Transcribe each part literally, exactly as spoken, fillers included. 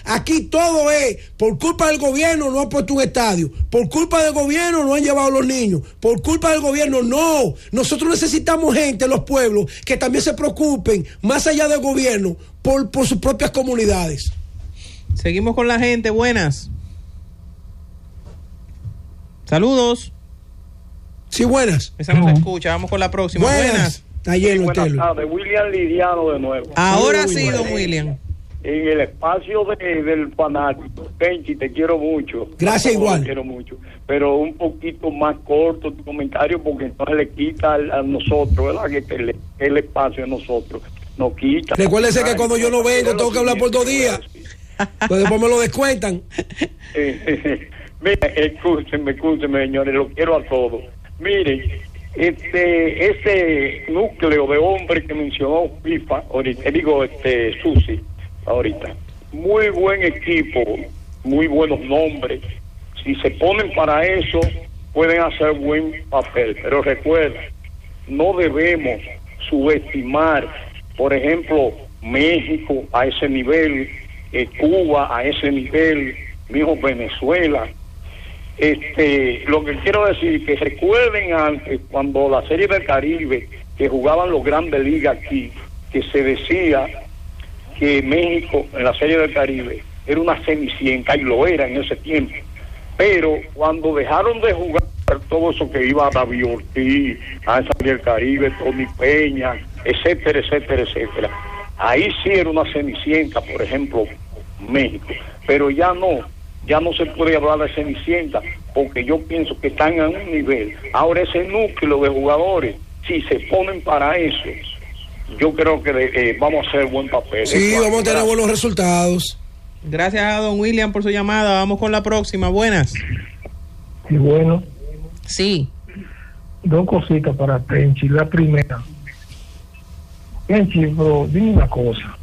Aquí todo es, por culpa del gobierno no han puesto un estadio, por culpa del gobierno no han llevado a los niños, por culpa del gobierno no. Nosotros necesitamos gente en los pueblos que también se preocupen, más allá del gobierno, por, por sus propias comunidades. Seguimos con la gente, buenas. Saludos. Sí, buenas. Esa no se escucha, vamos con la próxima. Buenas. Buenas. Está lleno, sí, buenas tardes, William Lidiano de nuevo. Ahora sí, don William. En el espacio de, del fanático, Tenchi, te quiero mucho. Gracias, igual. Te quiero mucho. Pero un poquito más corto tu comentario, porque entonces le quita a, a nosotros, ¿verdad? Que el, el espacio a nosotros nos quita. Recuérdese que cuando yo no vengo, tengo que hablar por dos días. Pues después me lo descuentan. Mira, escúchenme, escúchenme, señores, lo quiero a todos. Miren, este, ese núcleo de hombres que mencionó FIFA, ahorita, digo, este, Susi, ahorita, muy buen equipo, muy buenos nombres. Si se ponen para eso, pueden hacer buen papel. Pero recuerda, no debemos subestimar, por ejemplo, México a ese nivel, eh, Cuba a ese nivel, mismo Venezuela. Este, lo que quiero decir que recuerden antes, cuando la Serie del Caribe, que jugaban los grandes ligas aquí, que se decía que México en la Serie del Caribe era una cenicienta, y lo era en ese tiempo, pero cuando dejaron de jugar todo eso que iba a David Ortiz, a esa Serie del Caribe, Tony Peña, etcétera, etcétera, etcétera, ahí sí era una cenicienta, por ejemplo, México, pero ya no. Ya no se puede hablar de cenicienta, porque yo pienso que están a un nivel. Ahora ese núcleo de jugadores, si se ponen para eso, yo creo que eh, vamos a hacer buen papel. Sí, vamos a tener buenos resultados. Gracias a don William por su llamada. Vamos con la próxima. Buenas. Sí, bueno. Sí. Dos cositas para Tenchi. La primera. Tenchi, bro, dime una cosa.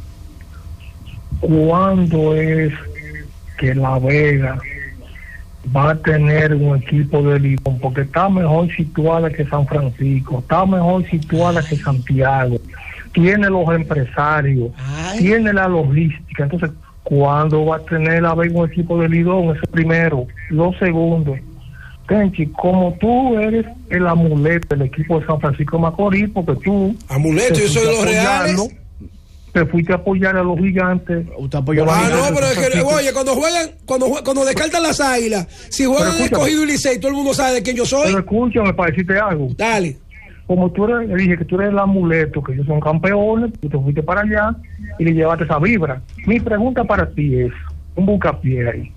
¿Cuándo es que La Vega va a tener un equipo de Lidón? Porque está mejor situada que San Francisco, está mejor situada que Santiago, tiene los empresarios, Ay. tiene la logística. Entonces, ¿cuándo va a tener La Vega un equipo de Lidón? Eso primero. Lo segundo, Tenchi, como tú eres el amuleto del equipo de San Francisco de Macorís, porque tú amuleto, yo soy de los Reales, te fuiste a apoyar a los gigantes. Usted apoyó a ah, no, pero es que, oye, cuando juegan, cuando cuando descartan las Águilas, si juegan Escogido y Licey, todo el mundo sabe de quién yo soy. Pero escúchame para decirte algo. Dale. Como tú eres, le dije que tú eres el amuleto, que ellos son campeones, tú te fuiste para allá y le llevaste esa vibra. Mi pregunta para ti es, un bucapié ahí.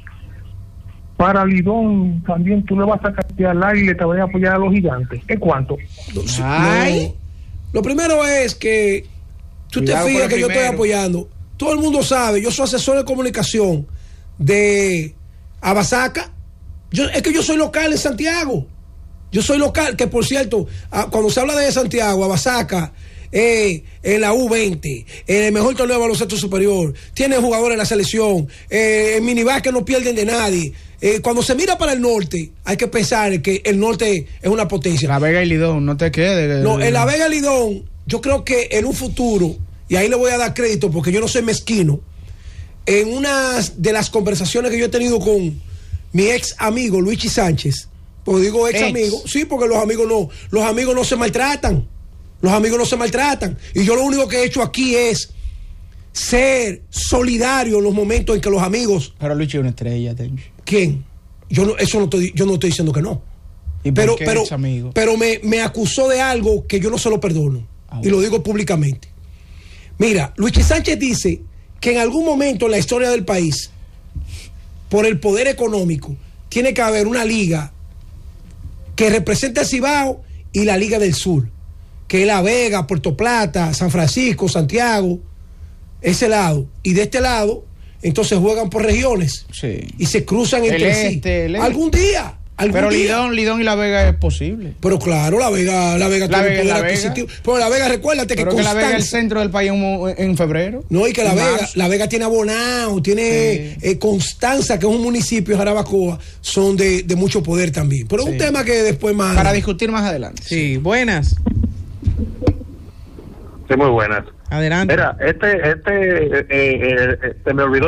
Para Lidón también tú le vas a castear al aire y le te vas a apoyar a los gigantes. ¿En cuánto? Ay. No. Lo primero es que tú te fijas que yo estoy apoyando. Todo el mundo sabe, yo soy asesor de comunicación de Abasaca. Yo, es que yo soy local en Santiago. Yo soy local, que por cierto, cuando se habla de Santiago, Abasaca, eh, en la U veinte, en el mejor torneo de baloncesto superior, tiene jugadores en la selección, eh, en minibásquet no pierden de nadie. Eh, cuando se mira para el norte, hay que pensar que el norte es una potencia. La Vega y Lidón, no te quedes. No, en La Vega y Lidón, yo creo que en un futuro, y ahí le voy a dar crédito porque yo no soy mezquino, en una de las conversaciones que yo he tenido con mi ex amigo Luigi Sánchez, pues digo ex, ex amigo, sí, porque los amigos no, los amigos no se maltratan, los amigos no se maltratan, y yo lo único que he hecho aquí es ser solidario en los momentos en que los amigos. Pero Luigi es una estrella, Tenchi. ¿Quién? Yo no, eso no estoy, yo no estoy diciendo que no. ¿Y pero, por qué pero, ex amigo? pero me, me acusó de algo que yo no se lo perdono. Ah, bueno. Y lo digo públicamente. Mira, Luigi Sánchez dice que en algún momento en la historia del país, por el poder económico, tiene que haber una liga que represente a Cibao y la Liga del Sur, que es La Vega, Puerto Plata, San Francisco, Santiago, ese lado. Y de este lado, entonces juegan por regiones, sí, y se cruzan entre el este, sí. El algún día. ¿Algún pero día? Lidón, Lidón y La Vega es posible. Pero claro, La Vega, La Vega la tiene Vega, poder adquisitivo. Pero La Vega, recuérdate pero que, que La Vega es el centro del país en, en febrero. No, y que La Vega, La Vega tiene Abonao, tiene sí. eh, Constanza, que es un municipio de Jarabacoa, son de, de mucho poder también. Pero es sí. un tema que después más. Para discutir más adelante. Sí, buenas. Sí, muy buenas. Adelante. Mira, este, este, eh, eh, se me olvidó